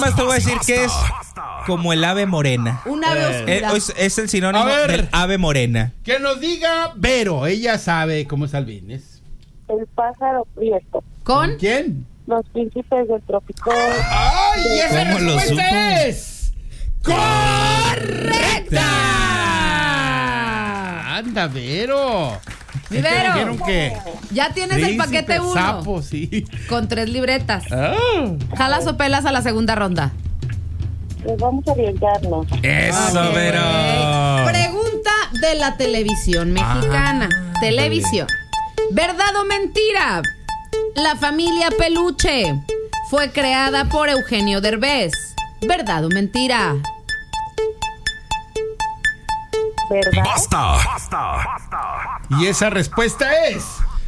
Más te voy a decir que es como el ave morena. Un ave oscura. Es el sinónimo del ave morena. Que nos diga Vero, ella sabe cómo es Albines. El pájaro prieto. ¿Con? ¿Quién? Los príncipes del trópico. ¡Ay! Y esa ¿Cómo lo supo? respuesta es correcta. Anda, Vero. Mi Vero. Dijeron que Ya tienes el paquete 1. Sapo, sí. Con 3 libretas. Ah. ¿Jalas o pelas a la segunda ronda? Pues vamos a arriesgarnos. Eso, Vero. Pregunta de la televisión mexicana. Televisión. ¿Verdad o mentira? La familia Peluche fue creada por Eugenio Derbez. ¿Verdad o mentira? ¿Verdad? Y esa respuesta es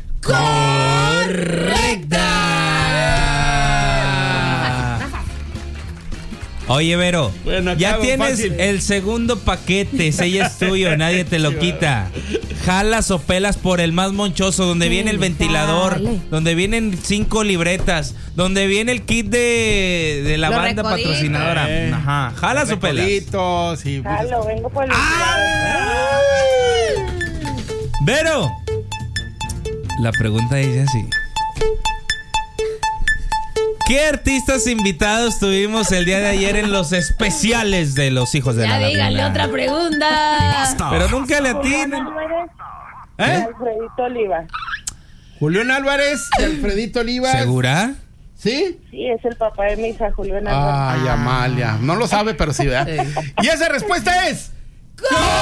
¡Correcta! Oye, Vero, Bueno, ya acabo tienes fácil. el segundo paquete. Ese ya es tuyo, nadie te lo quita. Jalas o pelas por el más monchoso, donde viene el ventilador, Dale. donde vienen 5 libretas, donde viene el kit de la Los banda recoditos. patrocinadora. Ajá. ¿Jalas o pelas? Recoditos y pues, Jalo, vengo por el Vero, la pregunta es así. ¿Qué artistas invitados tuvimos el día de ayer en los especiales de Los Hijos de Ya la díganle Laguna? otra pregunta. Pero nunca le atinan. Álvarez y ¿Eh? Alfredito Oliva. Julián Álvarez y Alfredito Olivas. ¿Segura? ¿Sí? Sí, es el papá de mi hija, Julián Álvarez. Ay, Amalia. No lo sabe, pero sí, ¿verdad? Y esa respuesta es